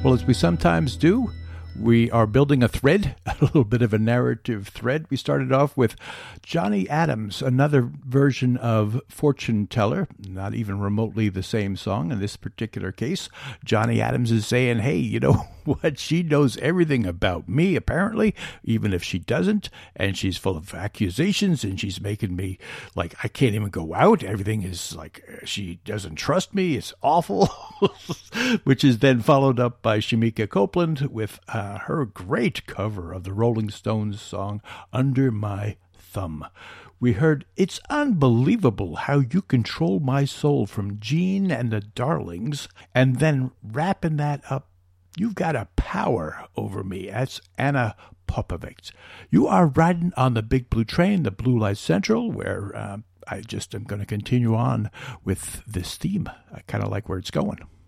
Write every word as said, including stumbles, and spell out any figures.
Well, as we sometimes do, we are building a thread, a little bit of a narrative thread. We started off with Johnny Adams, another version of Fortune Teller, not even remotely the same song in this particular case. Johnny Adams is saying, hey, you know what? She knows everything about me, apparently, even if she doesn't. And she's full of accusations, and she's making me like I can't even go out. Everything is like she doesn't trust me. It's awful, which is then followed up by Shemekia Copeland with uh, her great cover of the Rolling Stones song Under My Thumb. We heard It's Unbelievable How You Control My Soul from Gene and the Darlings, and then wrapping that up, You've Got a Power Over Me. That's Anna Popovic. You are riding on the Big Blue Train, the Blue Light Central, where uh, I just am going to continue on with this theme. I kind of like where it's going.